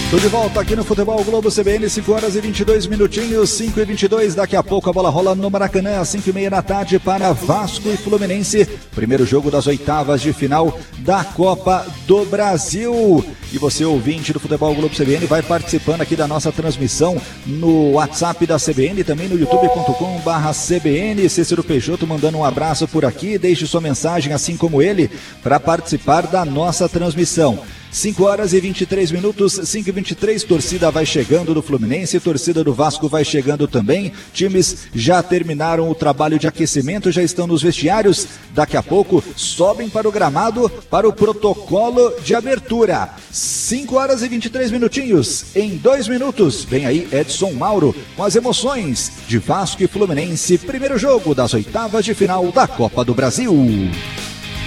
Tô de volta aqui no Futebol Globo CBN, 5 horas e 22 minutinhos, 5 e 22. Daqui a pouco a bola rola no Maracanã, às 5h30 da tarde para Vasco e Fluminense. Primeiro jogo das oitavas de final da Copa do Brasil. E você, ouvinte do Futebol Globo CBN, vai participando aqui da nossa transmissão no WhatsApp da CBN, também no youtube.com/CBN. Cícero Peixoto mandando um abraço por aqui. Deixe sua mensagem, assim como ele, para participar da nossa transmissão. 5 horas e 23 minutos, 5 e 23, torcida vai chegando do Fluminense, torcida do Vasco vai chegando também, times já terminaram o trabalho de aquecimento, já estão nos vestiários, daqui a pouco sobem para o gramado, para o protocolo de abertura. 5 horas e 23 minutinhos, em 2 minutos, vem aí Edson Mauro com as emoções de Vasco e Fluminense, primeiro jogo das oitavas de final da Copa do Brasil.